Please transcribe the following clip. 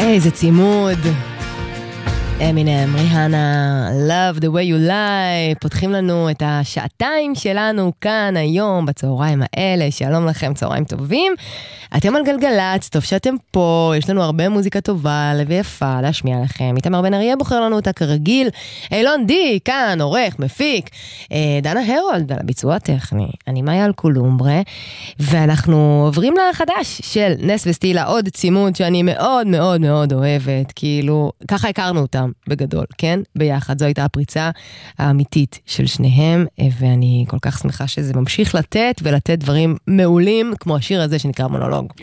איזה צימוד. אמינם, ריהנה, Love the way you lie, פותחים לנו את השעתיים שלנו כאן היום בצהריים האלה. שלום לכם, צהריים טובים. אתם על גלגלץ, טוב שאתם פה, יש לנו הרבה מוזיקה טובה ויפה להשמיע לכם. איתמר בן אריה בוחר לנו אותה כרגיל. אילון די, כאן, עורך, מפיק. דנה הרולד על הביצוע הטכני. אני מאיה אלקולומברה, ואנחנו עוברים לחדש של נס וסטילה, עוד צימוד שאני מאוד מאוד מאוד אוהבת, כאילו, ככה הכרנו אותם בגדול, כן? ביחד, זו הייתה הפריצה האמיתית של שניהם, ואני כל כך שמחה שזה ממשיך לתת ולתת דברים מעולים, כמו השיר הזה שנקרא מונולוג.